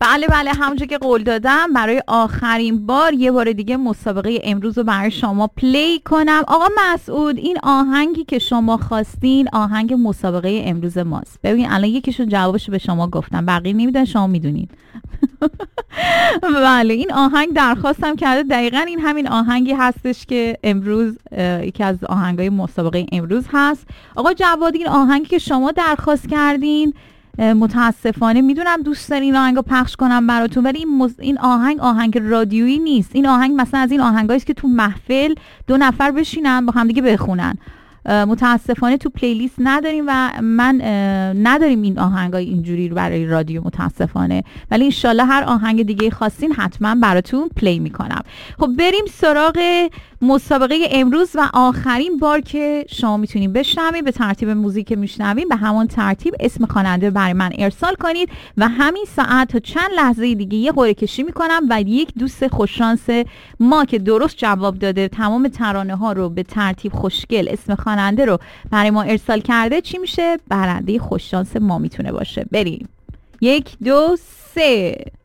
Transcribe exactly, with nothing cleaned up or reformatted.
بله بله همونجور که قول دادم برای آخرین بار یه بار دیگه مسابقه امروز رو برای شما پلی کنم. آقا مسعود، این آهنگی که شما خواستین آهنگ مسابقه امروز ماست. ببین الان یکیشون جوابشو به شما گفتم، بقیه نمیدونن، شما میدونین. بله این آهنگ درخواستم کرده، دقیقاً این همین آهنگی هستش که امروز یکی از آهنگای مسابقه امروز هست. آقا جواد، این آهنگی که شما درخواست کردین متاسفانه میدونم دوست دارین این آهنگو پخش کنم براتون، ولی این, مز... این آهنگ آهنگ رادیویی نیست. این آهنگ مثلا از این آهنگایی است که تو محفل دو نفر بشینن با هم دیگه بخونن. متاسفانه تو پلیلیست نداریم و من نداریم این آهنگای اینجوری رو برای رادیو متاسفانه، ولی انشالله هر آهنگ دیگه خواستین حتما براتون پلی میکنم. خب بریم سراغ مسابقه امروز و آخرین بار که شما میتونید بشنوید به ترتیب موزیک که میشنوید به همون ترتیب اسم خواننده برای من ارسال کنید و همین ساعت تا چند لحظه دیگه یه قرعه کشی میکنم و یک دوست خوششانس ما که درست جواب داده تمام ترانه ها رو به ترتیب خوشگل اسم خواننده رو برای ما ارسال کرده چی میشه؟ برنده خوششانس ما میتونه باشه. بریم یک دو سه.